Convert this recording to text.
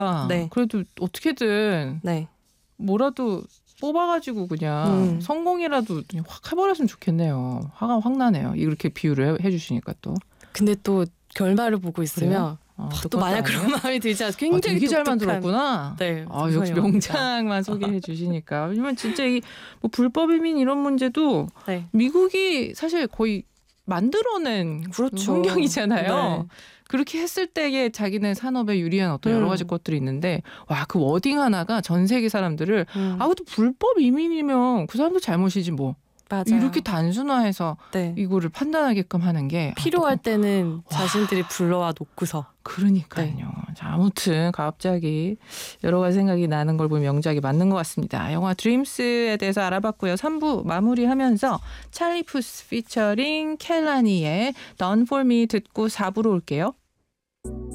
네. 그래도 어떻게든 네. 뭐라도 뽑아가지고 그냥 성공이라도 그냥 확 해버렸으면 좋겠네요. 화가 확 나네요. 이렇게 비유를 해주시니까 또. 근데 또 결말을 보고 있으면 또 만약 아니에요? 그런 마음이 들지 않아서 굉장히 되게 잘 독특한. 만들었구나. 네, 역시 명작만 소개해 주시니까. 왜냐면 진짜 이 뭐 불법 이민 이런 문제도 네. 미국이 사실 거의 만들어낸 그렇죠. 환경이잖아요. 네. 그렇게 했을 때에 자기네 산업에 유리한 어떤 여러 가지 것들이 있는데 와, 그 워딩 하나가 전 세계 사람들을 그것도 불법 이민이면 그 사람들 잘못이지 뭐. 맞아요. 이렇게 단순화해서 네. 이거를 판단하게끔 하는 게 필요할 때는 자신들이 불러와 놓고서. 그러니까요. 네. 자, 아무튼 갑자기 여러 가지 생각이 나는 걸 보면 명작이 맞는 것 같습니다. 영화 드림스에 대해서 알아봤고요. 3부 마무리하면서 찰리 푸스 피처링 켈라니의 Done For Me 듣고 4부로 올게요.